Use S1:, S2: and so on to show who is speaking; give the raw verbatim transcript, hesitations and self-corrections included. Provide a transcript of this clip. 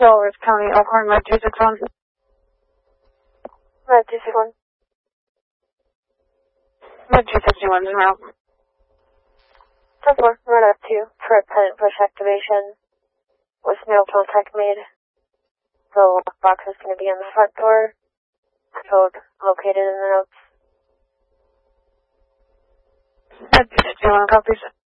S1: Walrus County, Elkhorn, Med two six one.
S2: Med two six one.
S1: Med two sixty-one, in route.
S2: ten four, run up two for pendant push activation. With no contact made. The lockbox is going to be on the front door. Code located in the notes.
S1: Med two sixty-one, copies.